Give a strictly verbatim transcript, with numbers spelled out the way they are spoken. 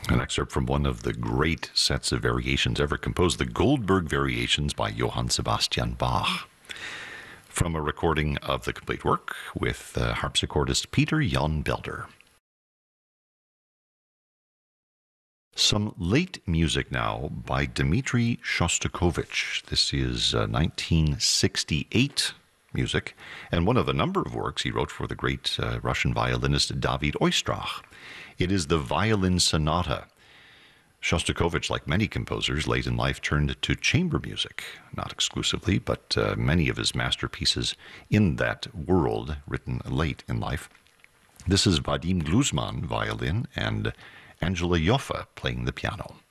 An excerpt from one of the great sets of variations ever composed, the Goldberg Variations by Johann Sebastian Bach, from a recording of the complete work with uh, harpsichordist Peter Jan Belder. Some late music now by Dmitri Shostakovich. This is uh, nineteen sixty-eight music, and one of a number of works he wrote for the great uh, Russian violinist David Oistrakh. It is the Violin Sonata. Shostakovich, like many composers late in life, turned to chamber music, not exclusively, but uh, many of his masterpieces in that world written late in life. This is Vadim Gluzman, violin, and Angela Joffe playing the piano.